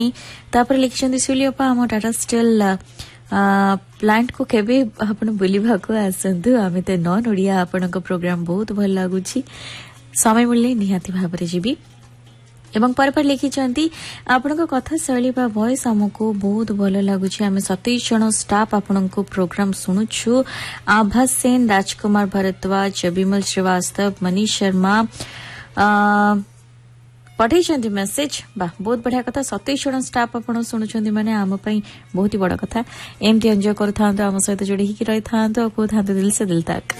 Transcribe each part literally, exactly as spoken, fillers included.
तापर लिखिछन्ती सुलियपा हम Tata steel plant को केबे आपण बुलिबा को आसंतु आमे ते नॉन ओडिया आपनको प्रोग्राम बहुत भल लागुछि समय मिलले निहाती भाबरे जीबी एवं पर पर लिखिछन्ती आपनको कथा शैली बा वॉइस हमको बहुत भल लागुछि आमे सत्ताईस जन स्टाफ आपनको प्रोग्राम सुनुछु आभा सेन राजकुमार भारद्वाज विमल श्रीवास्तव मनीष शर्मा पठाई मेसेज बा बहुत बढ़िया कथा सत्ताईस जन स्टाफ आपण शुणुंट मैंने आम बहुत ही बड़ कथा एमती एंजॉय कर आम सहित जोड़ी ही रही था को था दिल से दिल तक।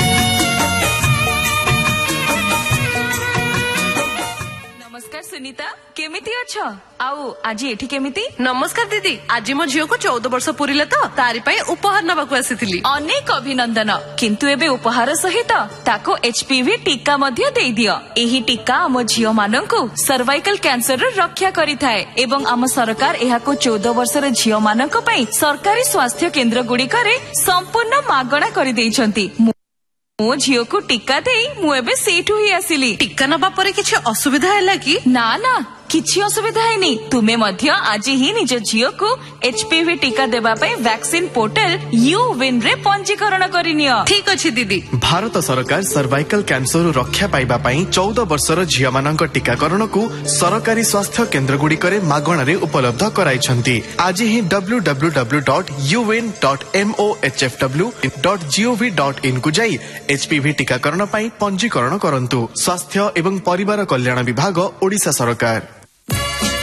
नमस्कार सुनीता केमिति अछ आउ आज एठी केमिति? नमस्कार दीदी आज मो झियो को चौदह वर्ष पुरिले तो तारि पई उपहार नबाकू आसीथिली। अनेक अभिनंदन किंतु एबे उपहार सहित ताको एचपीवी टीका मध्य देई दियो। एही टीका हम झियो माननकु सर्वाइकल कैंसर रो रक्षा करिथाए एवं हम सरकार एहाको चौदह वर्षर झियो माननक पई सरकारी स्वास्थ्य केंद्र गुडी करे संपूर्ण मागणा करि देइछन्ती। मो झियो को टीका देई मु एबे सेठु ही आसिली। टीका नबा परे किछि असुविधा हैला कि? ना ना किछि असुविधा हैनी तुमे मध्य आज ही निज झियो को एचपीवी टीका देबा पई वैक्सीन पोर्टल यू विन रे पंजीकरण करिनियो। ठीक अछि दीदी। भारत सरकार सर्वाइकल कैंसर रक्षा पाइबा पई चौदह वर्षर झियो मानक टीकाकरण को सरकारी स्वास्थ्य केंद्र गुडी करे मागणा रे उपलब्ध कराइछन्ती। आज ही W W W dot U win dot M O H F W dot G O V dot in को जाई एचपीवी टीकाकरण पई पंजीकरण करंतु। स्वास्थ्य एवं परिवार कल्याण विभाग ओडिशा सरकार।